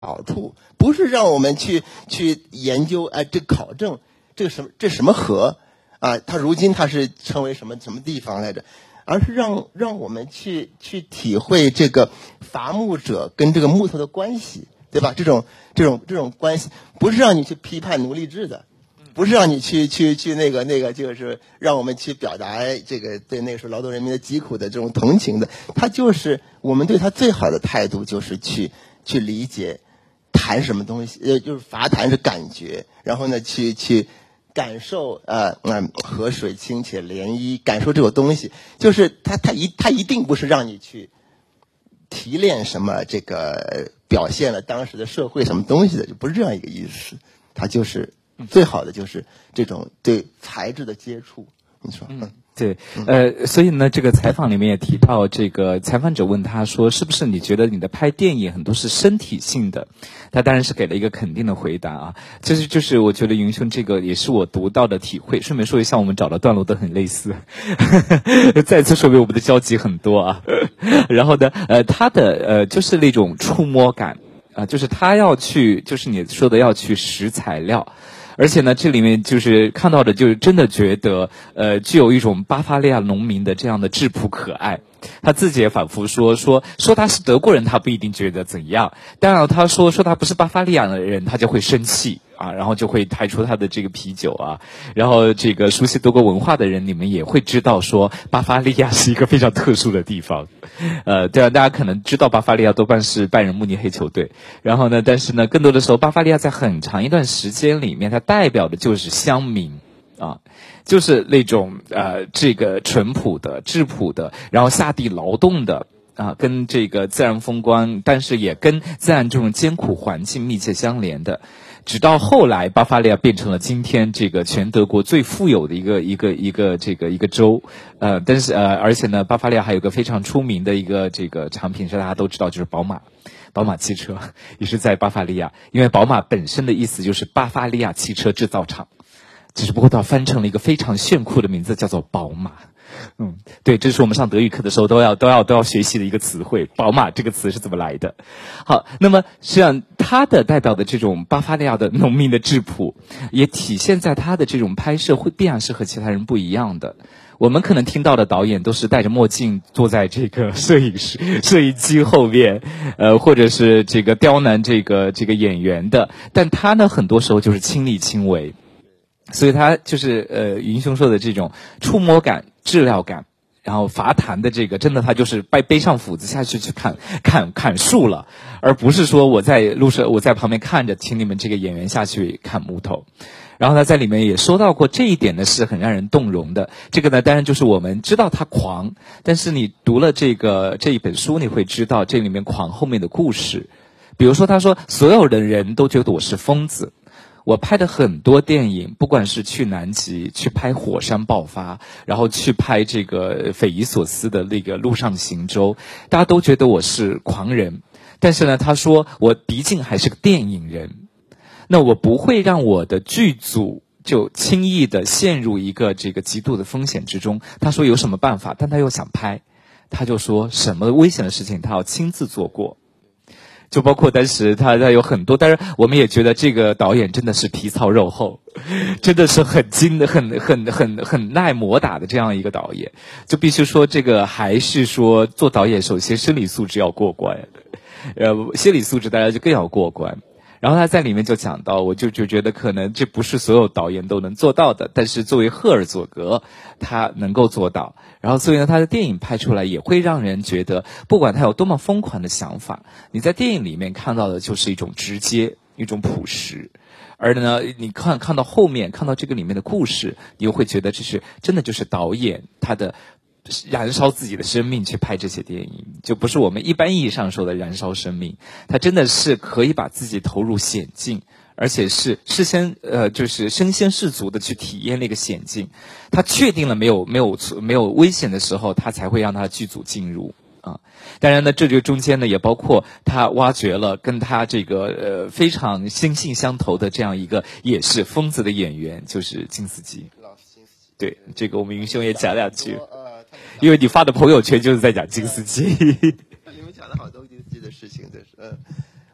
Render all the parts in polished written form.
好处，不是让我们去研究这考证这什么河啊，它如今它是称为什么地方来着？而是让我们去体会这个伐木者跟这个木头的关系，对吧？这种关系，不是让你去批判奴隶制的，不是让你去那个，就是让我们去表达这个对那个时候劳动人民的疾苦的这种同情的。它就是我们对他最好的态度，就是去理解谈什么东西，就是伐谈是感觉，然后呢去感受河水清且涟漪，感受这种东西，就是它一定不是让你去提炼什么这个表现了当时的社会什么东西的，就不是这样一个意思。它就是最好的就是这种对材质的接触。你说， 对，所以呢，这个采访里面也提到，这个采访者问他说，是不是你觉得你的拍电影很多是身体性的？他当然是给了一个肯定的回答啊。就是我觉得云兄这个也是我独到的体会。顺便说一下，我们找的段落都很类似，再次说明我们的交集很多啊。然后呢，他的就是那种触摸感啊，就是他要去，就是你说的要去拾材料。而且呢，这里面就是看到的，就是真的觉得，具有一种巴伐利亚农民的这样的质朴可爱。他自己也反复说他是德国人，他不一定觉得怎样。当然，他说他不是巴伐利亚的人，他就会生气啊，然后就会抬出他的这个啤酒啊。然后这个熟悉德国文化的人，你们也会知道说，巴伐利亚是一个非常特殊的地方。对啊，大家可能知道巴伐利亚多半是拜仁慕尼黑球队。然后呢，但是呢，更多的时候，巴伐利亚在很长一段时间里面，它代表的就是乡民啊。就是那种这个淳朴的、质朴的，然后下地劳动的啊，跟这个自然风光，但是也跟自然这种艰苦环境密切相连的。直到后来，巴伐利亚变成了今天这个全德国最富有的一个州。但是而且呢，巴伐利亚还有个非常出名的一个这个产品是大家都知道，就是宝马。宝马汽车也是在巴伐利亚，因为宝马本身的意思就是巴伐利亚汽车制造厂。只不过它翻成了一个非常炫酷的名字，叫做宝马。对，这是我们上德语课的时候都要学习的一个词汇，宝马这个词是怎么来的。好，那么实际上它的代表的这种巴伐利亚的农民的质朴，也体现在它的这种拍摄必然是和其他人不一样的。我们可能听到的导演都是戴着墨镜坐在这个摄影机后面，或者是这个刁难这个演员的，但他呢很多时候就是亲力亲为。所以他就是云兄说的这种触摸感、质料感，然后伐谈的这个，真的他就是背上斧子下去砍树了，而不是说我在旁边看着，请你们这个演员下去砍木头。然后他在里面也说到过这一点呢，是很让人动容的。这个呢，当然就是我们知道他狂，但是你读了这一本书，你会知道这里面狂后面的故事。比如说，他说所有的人都觉得我是疯子。我拍的很多电影，不管是去南极去拍火山爆发，然后去拍这个匪夷所思的那个陆上行舟，大家都觉得我是狂人。但是呢，他说我毕竟还是个电影人，那我不会让我的剧组就轻易的陷入一个这个极度的风险之中。他说有什么办法，但他又想拍，他就说什么危险的事情他要亲自做过。就包括当时他有很多，但是我们也觉得这个导演真的是皮糙肉厚，真的是很耐磨打的这样一个导演。就必须说这个还是说做导演首先生理素质要过关，心理素质大家就更要过关。然后他在里面就讲到，我就觉得可能这不是所有导演都能做到的，但是作为赫尔佐格他能够做到。然后所以呢，他的电影拍出来也会让人觉得，不管他有多么疯狂的想法，你在电影里面看到的就是一种直接，一种朴实。而呢，你看到后面，看到这个里面的故事，你又会觉得这是真的就是导演他的燃烧自己的生命去拍这些电影，就不是我们一般意义上说的燃烧生命，他真的是可以把自己投入险境，而且是事先就是身先士卒的去体验那个险境。他确定了没有危险的时候，他才会让他的剧组进入啊。当然呢，这就中间呢也包括他挖掘了跟他这个非常心性相投的这样一个也是疯子的演员，就是金斯基。对，这个我们云兄也讲两句，因为你发的朋友圈就是在讲金斯基。 你们讲了好多金斯基的事情，这是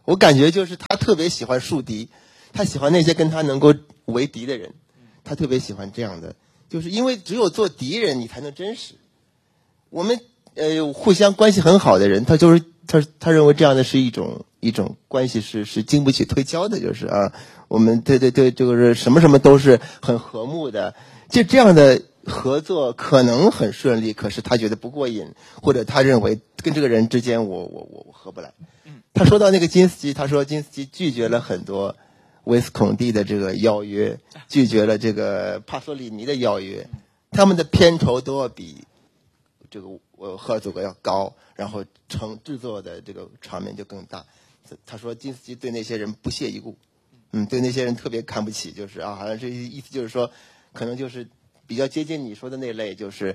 我感觉就是他特别喜欢树敌，他喜欢那些跟他能够为敌的人，他特别喜欢这样的，就是因为只有做敌人你才能真实。我们互相关系很好的人，他认为这样的是一种关系是经不起推敲的，就是啊，我们对，就是什么都是很和睦的，就这样的合作可能很顺利，可是他觉得不过瘾，或者他认为跟这个人之间我合不来。他说到那个金斯基，他说金斯基拒绝了很多维斯孔蒂的这个邀约，拒绝了这个帕索里尼的邀约，他们的片酬都要比这个赫尔佐格要高，然后制作的这个场面就更大。他说金斯基对那些人不屑一顾，对那些人特别看不起，就是啊，好像这意思就是说，可能就是比较接近你说的那类，就是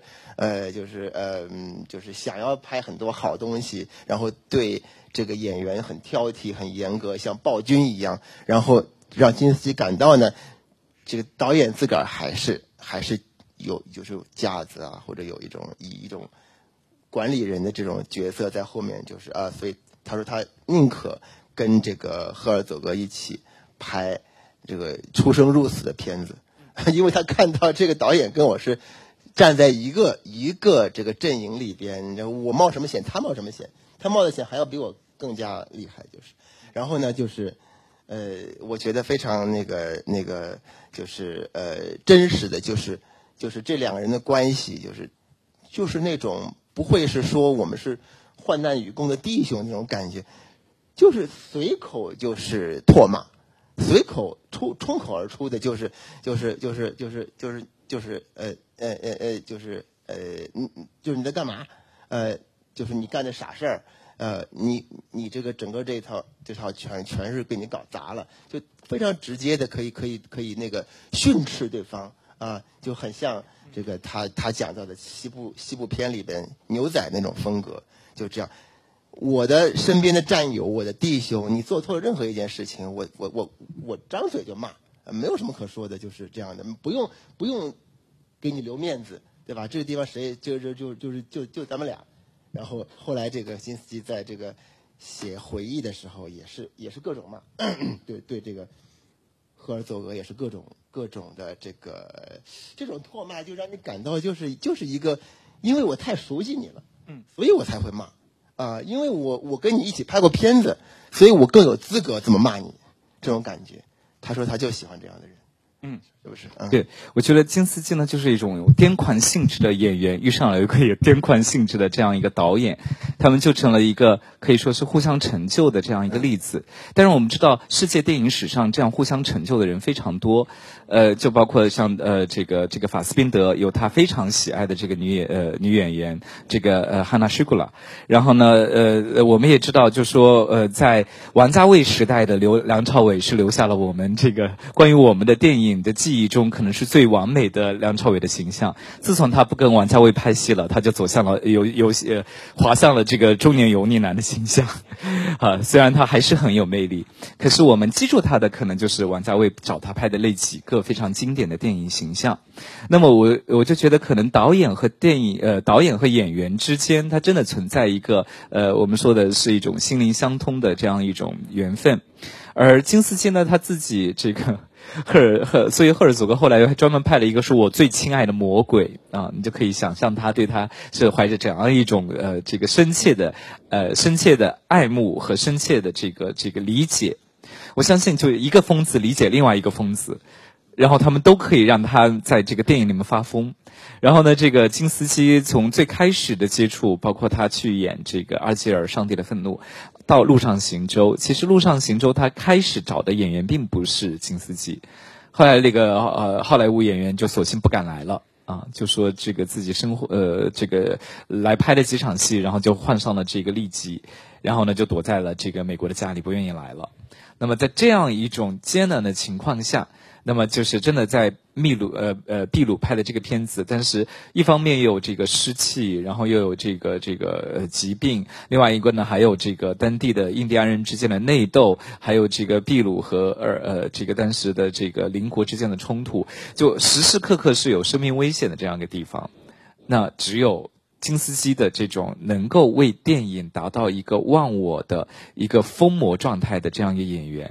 想要拍很多好东西，然后对这个演员很挑剔、很严格，像暴君一样，然后让金斯基感到呢，这个导演自个儿还是有就是架子啊，或者有以一种管理人的这种角色在后面，就是啊，所以他说他宁可跟这个赫尔佐格一起拍这个出生入死的片子，因为他看到这个导演跟我是站在一个这个阵营里边，我冒什么险他冒什么险，他冒的险还要比我更加厉害，就是，然后呢就是我觉得非常那个就是真实的就是这两个人的关系就是那种不会是说我们是患难与共的弟兄那种感觉，就是随口就是唾骂，随口冲口而出的就是你在干嘛？就是你干的傻事儿，你这个整个这套全是被你搞砸了，就非常直接的可以那个训斥对方啊，就很像这个他讲到的西部片里边牛仔那种风格，就这样。我的身边的战友，我的弟兄，你做错了任何一件事情，我张嘴就骂，没有什么可说的，就是这样的，不用给你留面子，对吧？这个地方谁就咱们俩。然后后来这个金斯基在这个写回忆的时候，也是各种骂，对这个赫尔佐格也是各种的这种唾骂，就让你感到就是一个，因为我太熟悉你了，所以我才会骂。因为我跟你一起拍过片子，所以我更有资格这么骂你，这种感觉。他说他就喜欢这样的人，是不是？ 对，我觉得金斯基呢就是一种有癫狂性质的演员遇上了一个有癫狂性质的这样一个导演，他们就成了一个可以说是互相成就的这样一个例子。但是我们知道世界电影史上这样互相成就的人非常多，就包括像这个法斯宾德有他非常喜爱的这个女演员这个汉娜施古拉，然后呢我们也知道就说在王家卫时代的梁朝伟是留下了我们这个关于我们的电影的记忆中可能是最完美的梁朝伟的形象。自从他不跟王家卫拍戏了，他就走向了滑向了这个中年油腻男的形象虽然他还是很有魅力，可是我们记住他的可能就是王家卫找他拍的那几个非常经典的电影形象。那么我就觉得可能导演和演员之间他真的存在一个我们说的是一种心灵相通的这样一种缘分。而金斯基呢，他自己这个所以赫尔佐格后来还专门拍了一个是我最亲爱的魔鬼啊，你就可以想象他对他是怀着这样一种这个深切的爱慕和深切的这个理解。我相信就一个疯子理解另外一个疯子，然后他们都可以让他在这个电影里面发疯。然后呢，这个金斯基从最开始的接触，包括他去演这个阿基尔上帝的愤怒，到陆上行舟，其实陆上行舟他开始找的演员并不是金斯基，后来那个好莱坞演员就索性不敢来了啊，就说这个自己这个来拍了几场戏，然后就患上了这个痢疾，然后呢就躲在了这个美国的家里，不愿意来了。那么在这样一种艰难的情况下，那么就是真的在秘鲁拍的这个片子，但是一方面又有这个湿气，然后又有这个疾病，另外一个呢还有这个当地的印第安人之间的内斗，还有这个秘鲁和这个当时的这个邻国之间的冲突，就时时刻刻是有生命危险的这样一个地方。那只有金丝鸡的这种能够为电影达到一个忘我的一个疯魔状态的这样一个演员。